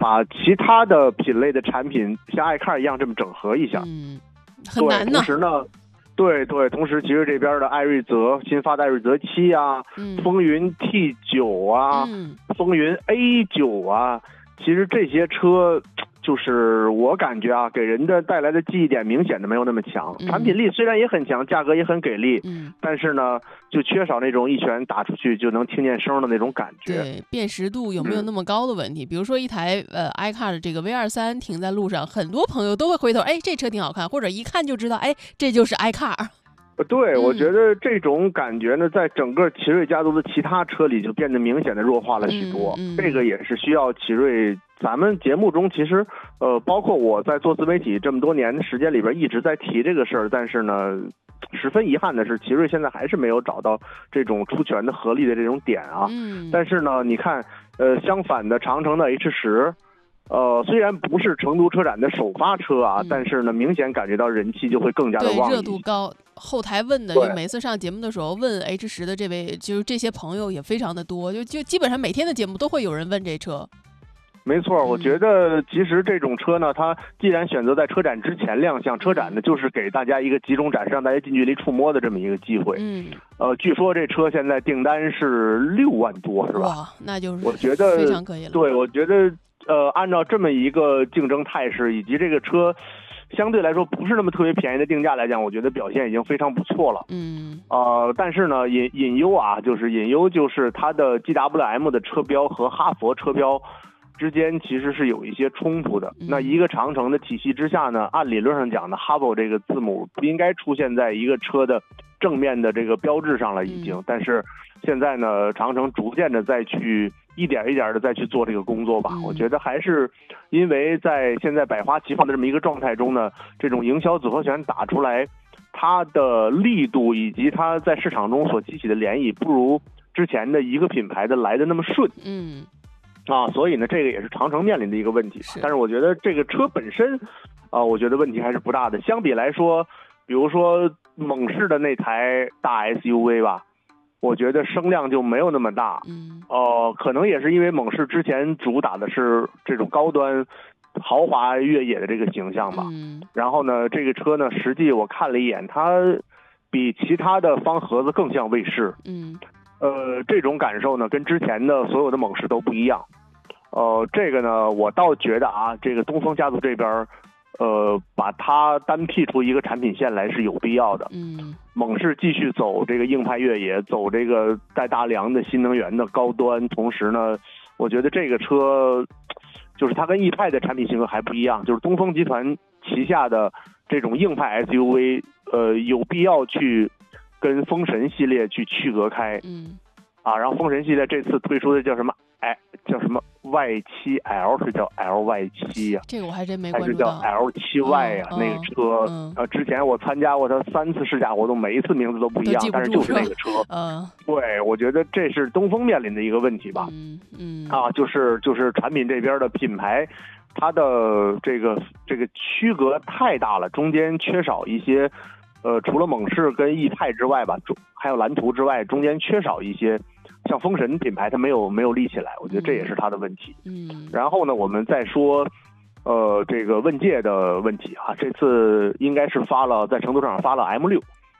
把其他的品类的产品像iCar一样这么整合一下。 很难呢。 同时呢，对，同时其实这边的艾瑞泽新发的艾瑞泽7啊，风云 T9 啊，风云 A9 啊，其实这些车就是我感觉啊，给人的带来的记忆点明显的没有那么强，产品力虽然也很强，价格也很给力，但是呢，就缺少那种一拳打出去就能听见声的那种感觉。 对，辨识度有没有那么高的问题？比如说一台iCar 的这个 V23停在路上，很多朋友都会回头，哎，这车挺好看，或者一看就知道，哎，这就是 iCar。 对，我觉得这种感觉呢，在整个奇瑞家族的其他车里就变得明显的弱化了许多。这个也是需要奇瑞。咱们节目中其实，包括我在做自媒体这么多年的时间里边一直在提这个事儿，但是呢，十分遗憾的是，奇瑞现在还是没有找到这种出拳的合力的这种点啊。但是呢，你看，相反的，长城的 H10。虽然不是成都车展的首发车啊，但是呢，明显感觉到人气就会更加的旺。 对，热度高。后台问的，就每次上节目的时候问 H10的这位，就是这些朋友也非常的多，就基本上每天的节目都会有人问这车。 没错，我觉得其实这种车呢，它既然选择在车展之前亮相，车展呢就是给大家一个集中展示，让大家近距离触摸的这么一个机会。据说这车现在订单是6万多，是吧？ 哇，那就是我觉得非常可以了。 对，我觉得按照这么一个竞争态势，以及这个车相对来说不是那么特别便宜的定价来讲，我觉得表现已经非常不错了。但是呢，隐忧就是它的 GWM 的车标和哈佛车标之间其实是有一些冲突的。那一个长城的体系之下呢，按理论上讲的 Haval 这个字母不应该出现在一个车的正面的这个标志上了已经，但是现在呢，长城逐渐的再去一点一点的再去做这个工作吧。我觉得还是因为在现在百花齐放的这么一个状态中呢，这种营销组合拳打出来，它的力度以及它在市场中所激起的涟漪，不如之前的一个品牌的来的那么顺。所以呢，这个也是长城面临的一个问题。但是我觉得这个车本身，我觉得问题还是不大的。相比来说，比如说猛士的那台大 SUV 吧，我觉得声量就没有那么大。可能也是因为猛士之前主打的是这种高端豪华越野的这个形象吧。然后呢，这个车呢，实际我看了一眼，它比其他的方盒子更像卫士。这种感受呢，跟之前的所有的猛士都不一样。这个呢，我倒觉得啊，这个东风家族这边，把它单辟出一个产品线来是有必要的。猛士继续走这个硬派越野，走这个带大梁的新能源的高端，同时呢，我觉得这个车就是它跟 E 派的产品性格还不一样，就是东风集团旗下的这种硬派 SUV，有必要去跟风神系列去区隔开。然后风神系列这次推出的叫什么？叫什么 Y7L 是叫 LY7 呀？ 这个我还真没关注到。 还是叫 L7Y 呀？那个车，之前我参加过它3次试驾活动，每一次名字都不一样，但是就是那个车。对，我觉得这是东风面临的一个问题吧。就是产品这边的品牌，它的这个区隔太大了，中间缺少一些。除了猛士跟 E 派之外吧，还有蓝图之外，中间缺少一些像风神品牌，它没有立起来，我觉得这也是它的问题。然后呢，我们再说，这个问界的问题啊，这次应该是在成都车展发了 M6。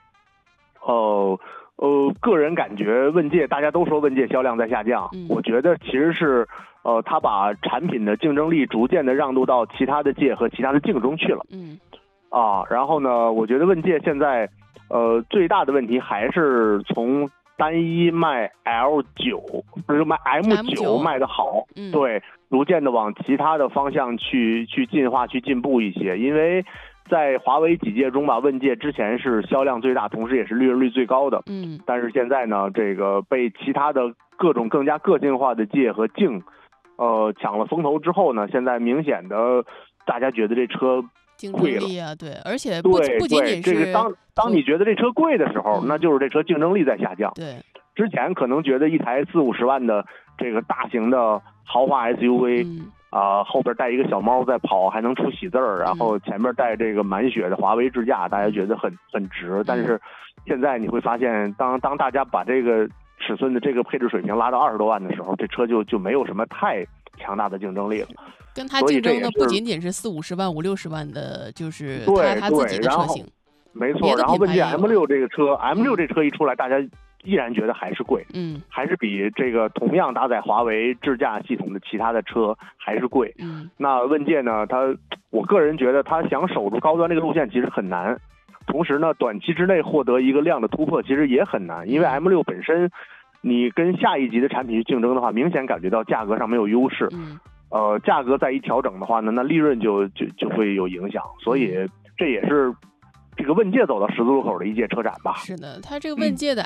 个人感觉问界大家都说问界销量在下降，我觉得其实是它把产品的竞争力逐渐的让渡到其他的界和其他的竞中去了。然后呢，我觉得问界现在最大的问题还是从单一卖 L9， 不是卖 M9 卖的好，对，逐渐的往其他的方向去进化、去进步一些。因为在华为几界中吧，问界之前是销量最大，同时也是利润率最高的。但是现在呢，这个被其他的各种更加个性化的界和境，抢了风头之后呢，现在明显的大家觉得这车贵了。 对，而且不仅仅是这个当你觉得这车贵的时候，那就是这车竞争力在下降。 对， 之前可能觉得一台40-50万的这个大型的豪华 SUV，后边带一个小猫在跑，还能出喜字儿，然后前面带这个满血的华为支架，大家觉得很值。但是现在你会发现，当大家把这个尺寸的这个配置水平拉到20多万的时候，这车就没有什么太强大的竞争力了。 跟它竞争的不仅仅是40-50万、50-60万的，就是它自己的车型。 没错，然后问界 M6 这个车，M6 这车一出来，大家依然觉得还是贵，还是比这个同样搭载华为智驾系统的其他的车还是贵。那问界呢，我个人觉得它想守住高端这个路线其实很难，同时呢，短期之内获得一个量的突破其实也很难，因为 M6 本身，你跟下一级的产品去竞争的话，明显感觉到价格上没有优势。价格再一调整的话呢，那利润就会有影响，所以这也是这个问界走到十字路口的一届车展吧。 是的，它这个问界的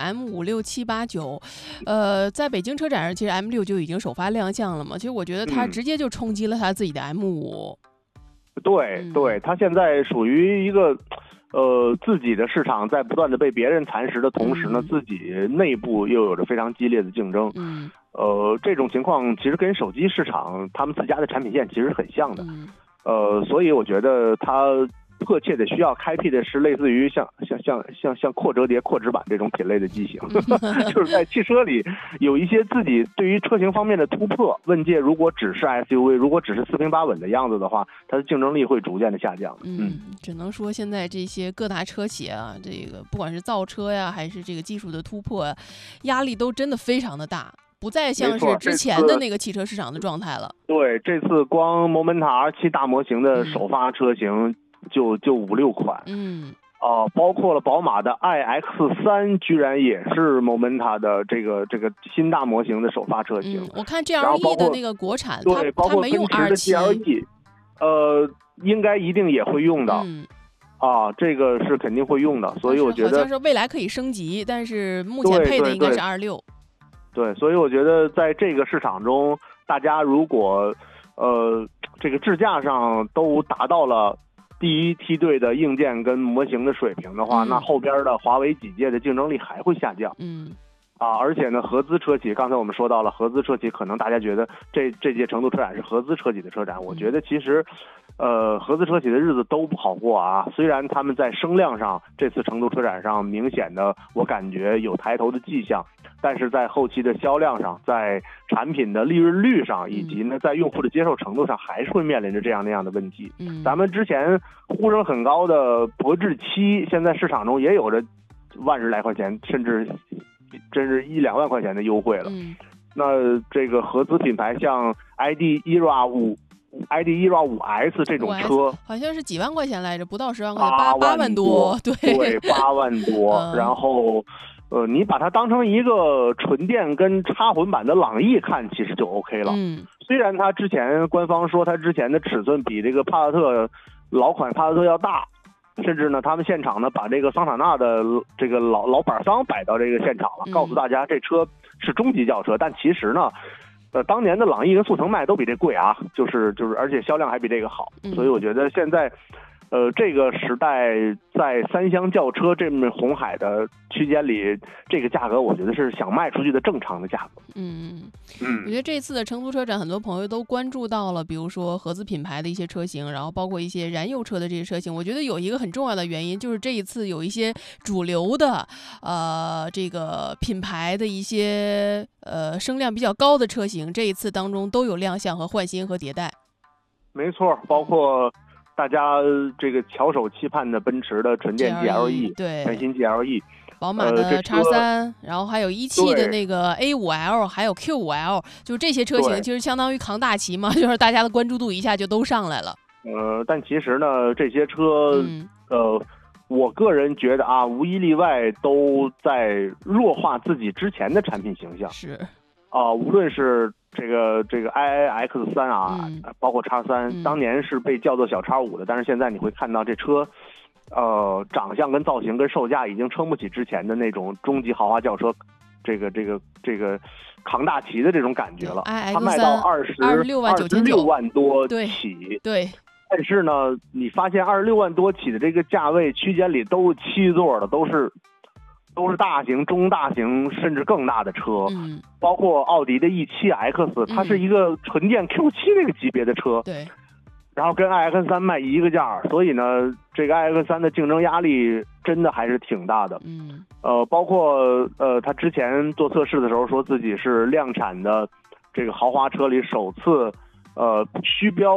M5、6、7、8、9，在北京车展上，其实 M6 就已经首发亮相了嘛。其实我觉得它直接就冲击了它自己的 M5。 对，它现在属于一个自己的市场在不断的被别人蚕食的同时呢，自己内部又有着非常激烈的竞争。这种情况其实跟手机市场他们自家的产品线其实很像的。所以我觉得它迫切的需要开辟的是类似于像扩折叠、扩纸板这种品类的机型，就是在汽车里有一些自己对于车型方面的突破。问界如果只是 SUV， 如果只是4平8稳的样子的话，它的竞争力会逐渐的下降。 只能说现在这些各大车企啊，这个不管是造车呀，还是这个技术的突破，压力都真的非常的大。不再像是之前的那个汽车市场的状态了。 对，这次光 Momenta R7 大模型的首发车型就5-6款。包括了宝马的 iX3，居然也是 Momenta 的这个新大模型的首发车型。 我看 GLE 的那个国产， 对，包括没用奔驰的 GLE，应该一定也会用的。这个是肯定会用的，所以我觉得好像是未来可以升级，但是目前配的应该是26。 对，所以我觉得在这个市场中，大家如果这个智驾上都达到了第一梯队的硬件跟模型的水平的话，那后边的华为几届的竞争力还会下降。而且呢，合资车企，刚才我们说到了合资车企，可能大家觉得这届成都车展是合资车企的车展，我觉得其实合资车企的日子都不好过啊。虽然他们在声量上这次成都车展上明显的我感觉有抬头的迹象，但是在后期的销量上，在产品的利润率上，以及呢在用户的接受程度上，还是会面临着这样那样的问题。咱们之前呼声很高的博智7，现在市场中也有着10,000来块钱，甚至真是1-2万块钱的优惠了。那这个合资品牌像 ID ERA 5S 这种车， 好像是几万块钱来着，不到10万块钱，8万多。对 ，8万多。然后你把它当成一个纯电跟插混版的朗逸看，其实就 OK 了。虽然它之前官方说它之前的尺寸比这个帕萨特老款帕萨特要大，甚至呢他们现场呢把这个桑塔纳的这个老板桑摆到这个现场了，告诉大家这车是中级轿车。但其实呢当年的朗逸跟速腾卖都比这贵啊，就是而且销量还比这个好。所以我觉得现在这个时代在三厢轿车这么红海的区间里，这个价格我觉得是想卖出去的正常的价格。 我觉得这次的成都车展，很多朋友都关注到了，比如说合资品牌的一些车型，然后包括一些燃油车的这些车型。我觉得有一个很重要的原因，就是这一次有一些主流的这个品牌的一些声量比较高的车型，这一次当中都有亮相和换新和迭代。 没错，包括大家这个翘首期盼的奔驰的纯电 GLE， 对， 全新 GLE， 宝马的 X3，然后还有17的那个 A5L， 还有 Q5L， 就这些车型其实相当于扛大旗嘛，就是大家的关注度一下就都上来了。 但其实呢，这些车我个人觉得啊，无一例外都在弱化自己之前的产品形象。 是无论是这个 iX3 啊，包括 X3，当年是被叫做小 X5 的，但是现在你会看到这车长相跟造型跟售价已经撑不起之前的那种中级豪华轿车这个扛大旗的这种感觉了。它卖到26万多起。 对。 但是呢，你发现26万多起的这个价位区间里都是7座的，都是大型、中大型甚至更大的车。包括奥迪的 E7X，它是一个纯电 Q7 那个级别的车。 对。 然后跟 iX3 卖一个价，所以呢，这个 iX3 的竞争压力真的还是挺大的。包括他之前做测试的时候说自己是量产的这个豪华车里首次虚标